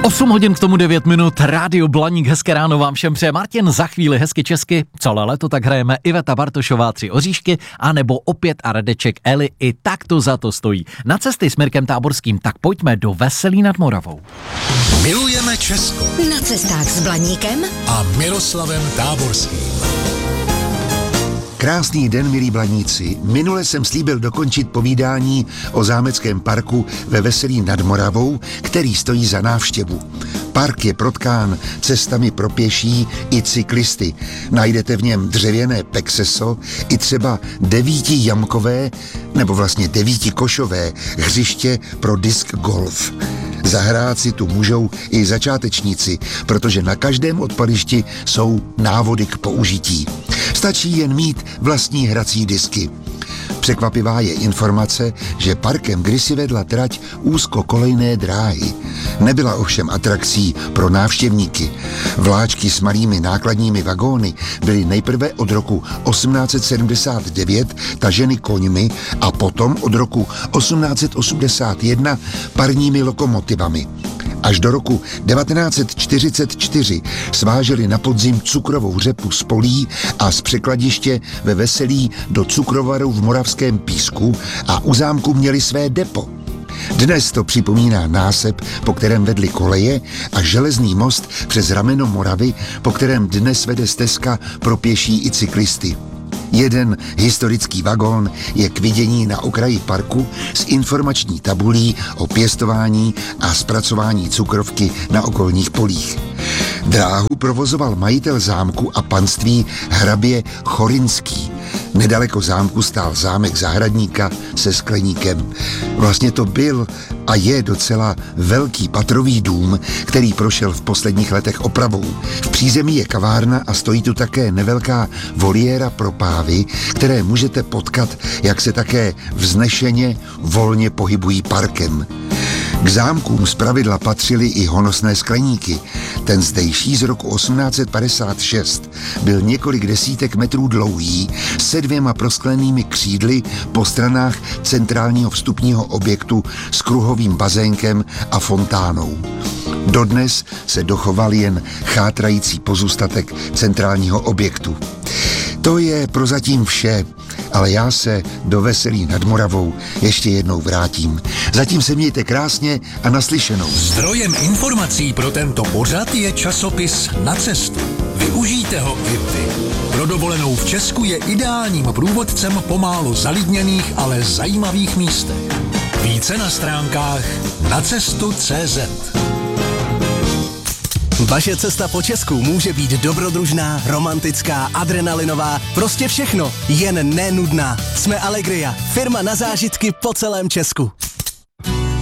8 hodin k tomu 9 minut, Rádio Blaník, hezké ráno vám všem přeje Martin, za chvíli hezky česky, celé leto tak hrajeme Iveta Bartošová 3 oříšky, anebo opět a Radeček Eli, i tak to za to stojí. Na cesty s Mirkem Táborským, tak pojďme do Veselí nad Moravou. Milujeme Česko. Na cestách s Blaníkem A Miroslavem Táborským. Krásný den, milí blaníci. Minule jsem slíbil dokončit povídání o zámeckém parku ve Veselí nad Moravou, který stojí za návštěvu. Park je protkán cestami pro pěší i cyklisty. Najdete v něm dřevěné pexeso i třeba 9jamkové, nebo vlastně 9košové hřiště pro disk golf. Zahrát si tu můžou i začátečníci, protože na každém odpadišti jsou návody k použití. Stačí jen mít vlastní hrací disky. Překvapivá je informace, že parkem kdysi vedla trať úzkokolejné dráhy. Nebyla ovšem atrakcí pro návštěvníky. Vláčky s malými nákladními vagóny byly nejprve od roku 1879 taženy koňmi a potom od roku 1881 parními lokomotivami. Až do roku 1944 sváželi na podzim cukrovou řepu z polí a z překladiště ve Veselí do cukrovaru v Moravském Písku a u zámku měli své depo. Dnes to připomíná násep, po kterém vedly koleje, a železný most přes rameno Moravy, po kterém dnes vede stezka pro pěší i cyklisty. Jeden historický vagón je k vidění na okraji parku s informační tabulí o pěstování a zpracování cukrovky na okolních polích. Dráhu provozoval majitel zámku a panství hrabě Chorinský. Nedaleko zámku stál zámek zahradníka se skleníkem. Vlastně to byl a je docela velký patrový dům, který prošel v posledních letech opravou. V přízemí je kavárna a stojí tu také nevelká voliéra pro pávy, které můžete potkat, jak se také vznešeně volně pohybují parkem. K zámkům zpravidla patřily i honosné skleníky. Ten zdejší z roku 1856 byl několik desítek metrů dlouhý se 2 prosklenými křídly po stranách centrálního vstupního objektu s kruhovým bazénkem a fontánou. Dodnes se dochoval jen chátrající pozůstatek centrálního objektu. To je prozatím vše, ale já se do Veselí nad Moravou ještě jednou vrátím. Zatím se mějte krásně a naslyšenou. Zdrojem informací pro tento pořad je časopis Na cestu. Využijte ho i vy. Pro dovolenou v Česku je ideálním průvodcem po málo zalidněných, ale zajímavých místech. Více na stránkách nacestu.cz. Vaše cesta po Česku může být dobrodružná, romantická, adrenalinová, prostě všechno, jen nenudná. Jsme Allegria, firma na zážitky po celém Česku.